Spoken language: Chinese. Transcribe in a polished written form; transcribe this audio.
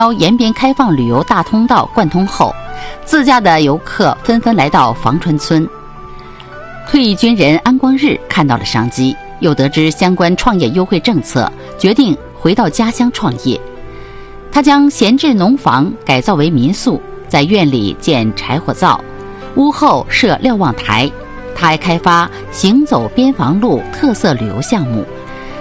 延边开放旅游大通道贯通后，自驾的游客纷纷来到房川村。退役军人安光日看到了商机，又得知相关创业优惠政策，决定回到家乡创业。他将闲置农房改造为民宿，在院里建柴火灶，屋后设瞭望台。他还开发行走边防路特色旅游项目，